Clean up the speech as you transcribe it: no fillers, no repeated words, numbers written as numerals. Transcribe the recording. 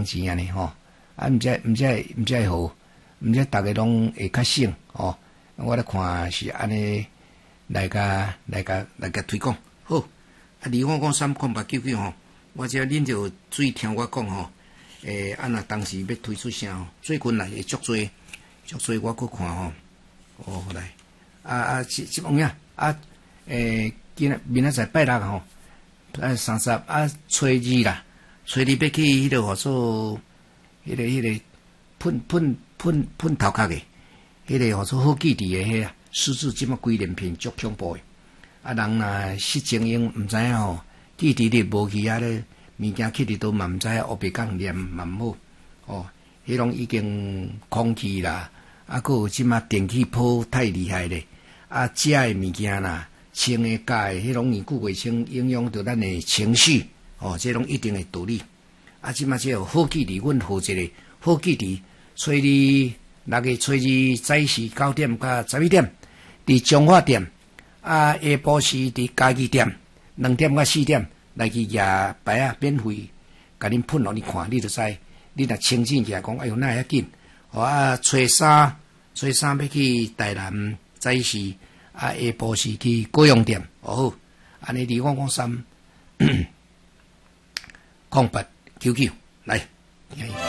用钱安尼吼，啊，毋知会好，毋知大家拢会较省哦。我咧看是安尼来甲推广好。啊，25530899吼，我只恁着注意听我讲吼。啊若当时要推出啥吼，最近来会足多，我佫看吼。哦，来，即方面今仔明仔载拜六吼，30初二啦，初二要去迄个号做迄个喷头壳的，迄个号做好记伫的迄狮子即么规连片足恐怖的。啊，人若失情用毋知影吼，记伫咧无去啊咧，物件去伫倒嘛毋知影，黑白讲念嘛毋好。哦，迄拢已经空气啦，啊，佫有即么电气泡太厉害咧，啊，食的物件啦，穿的假的，迄拢年久卫生影响到咱的情绪。哦，这拢一定的道理。啊，即么这好记伫，阮负责的好记伫，初二6月初二早时9点到11点，伫中华店。啊，下晡时伫家己店2点到4点来去野牌啊，免费，甲恁喷互你看，你就知。你若清醒起来讲，哎呦，哪会遐紧？哦啊，初三要去台南早时，啊下晡时去高雄店，哦好，安尼25530899来。